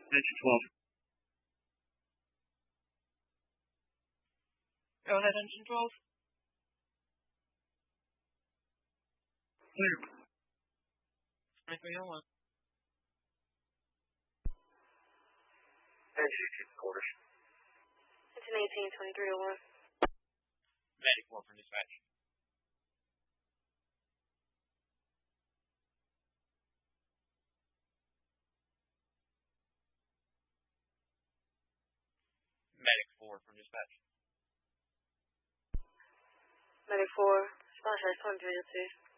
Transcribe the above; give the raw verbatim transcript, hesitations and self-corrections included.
Engine twelve. Go ahead, engine twelve. Clear. twenty-three oh one. Engine eighteen quarters. Engine eighteen, twenty-three oh one. Medic four from dispatch. Medic four from dispatch. Medic four, response twenty-three oh two.